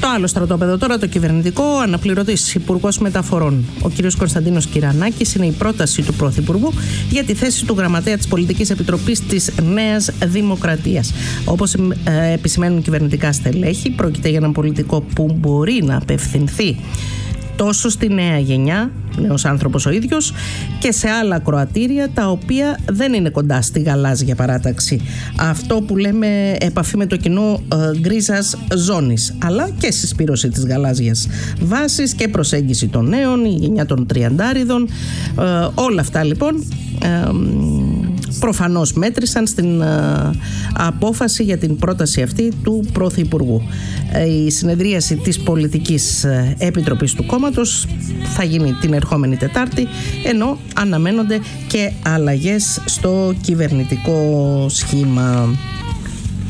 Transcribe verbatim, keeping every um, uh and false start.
Στο άλλο στρατόπεδο τώρα, το κυβερνητικό, αναπληρωτής Υπουργός Μεταφορών, ο κ. Κωνσταντίνος Κυρανάκης, είναι η πρόταση του Πρωθυπουργού για τη θέση του Γραμματέα της Πολιτικής Επιτροπής της Νέας Δημοκρατίας. Όπως ε, επισημαίνουν κυβερνητικά στελέχη, πρόκειται για έναν πολιτικό που μπορεί να απευθυνθεί τόσο στη νέα γενιά, νέος άνθρωπος ο ίδιος, και σε άλλα ακροατήρια τα οποία δεν είναι κοντά στη γαλάζια παράταξη. Αυτό που λέμε επαφή με το κοινό ε, γκρίζας ζώνης, αλλά και συσπήρωση της γαλάζιας βάσης και προσέγγιση των νέων, η γενιά των τριαντάριδων. Ε, όλα αυτά λοιπόν ε, προφανώς μέτρησαν στην ε, απόφαση για την πρόταση αυτή του Πρωθυπουργού. Ε, η συνεδρίαση της Πολιτικής Επιτροπής του κόμματος θα γίνει την ερχόμενη Τετάρτη, ενώ αναμένονται και αλλαγές στο κυβερνητικό σχήμα.